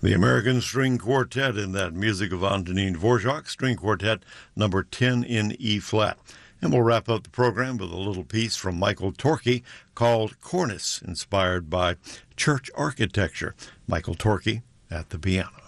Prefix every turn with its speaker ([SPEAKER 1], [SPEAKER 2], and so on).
[SPEAKER 1] The American String Quartet in that music of Antonin Dvorak, String Quartet number 10 in E-flat. And we'll wrap up the program with a little piece from Michael Torke called Cornice, inspired by church architecture. Michael Torke at the piano.